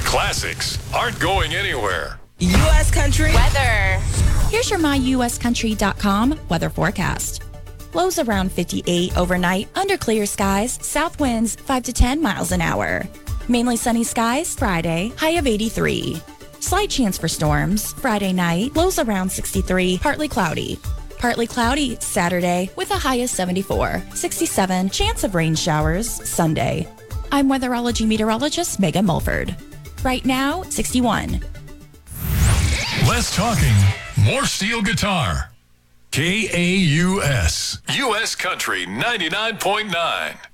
Classics aren't going anywhere. U.S. Country weather. Here's your myuscountry.com weather forecast. Lows around 58 overnight, under clear skies, south winds 5 to 10 miles an hour. Mainly sunny skies Friday, high of 83. Slight chance for storms Friday night, lows around 63, partly cloudy. Partly cloudy Saturday with a high of 74. 67, chance of rain showers Sunday. I'm weatherology meteorologist Megan Mulford. Right now, 61. Less talking, more steel guitar. KAUS, U.S. Country 99.9.